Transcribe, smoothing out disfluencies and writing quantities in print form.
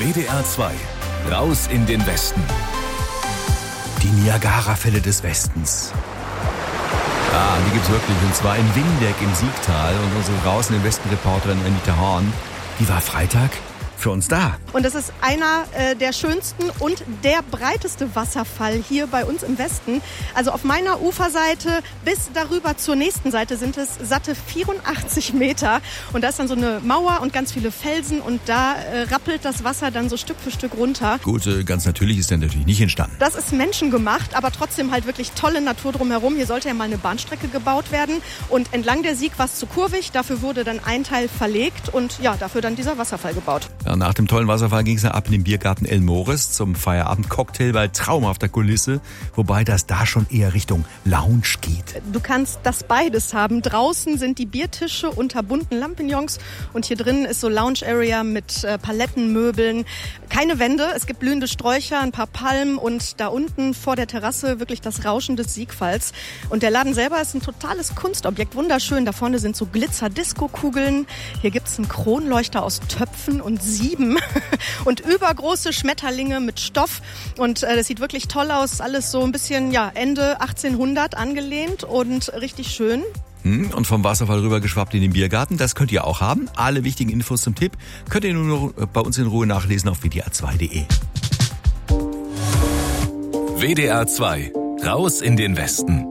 WDR 2. Raus in den Westen. Die Niagarafälle des Westens. Ja, die gibt's wirklich. Und zwar in Windeck im Siegtal. Und unsere Raus in den Westen-Reporterin Anita Horn, die war Freitag für uns da. Und das ist einer der schönsten und der breiteste Wasserfall hier bei uns im Westen. Also auf meiner Uferseite bis darüber zur nächsten Seite sind es satte 84 Meter. Und da ist dann so eine Mauer und ganz viele Felsen und da rappelt das Wasser dann so Stück für Stück runter. Gut, ganz natürlich ist der natürlich nicht entstanden. Das ist menschengemacht, aber trotzdem halt wirklich tolle Natur drumherum. Hier sollte ja mal eine Bahnstrecke gebaut werden. Und entlang der Sieg war es zu kurvig. Dafür wurde dann ein Teil verlegt und ja, dafür dann dieser Wasserfall gebaut. Ja, nach dem tollen Wasserfall ging es ab in den Biergarten Elmores zum Feierabend-Cocktail bei traumhafter Kulisse, wobei das da schon eher Richtung Lounge geht. Du kannst das beides haben. Draußen sind die Biertische unter bunten Lampignons und hier drin ist so Lounge-Area mit Palettenmöbeln. Keine Wände, es gibt blühende Sträucher, ein paar Palmen und da unten vor der Terrasse wirklich das Rauschen des Siegfalls. Und der Laden selber ist ein totales Kunstobjekt, wunderschön. Da vorne sind so Glitzer-Disco-Kugeln. Hier gibt's einen Kronleuchter aus Töpfen und Sieben und übergroße Schmetterlinge mit Stoff. Und das sieht wirklich toll aus. Alles so ein bisschen Ende 1800 angelehnt und richtig schön. Und vom Wasserfall rüber geschwappt in den Biergarten. Das könnt ihr auch haben. Alle wichtigen Infos zum Tipp könnt ihr nur noch bei uns in Ruhe nachlesen auf wdr2.de. WDR 2. Raus in den Westen.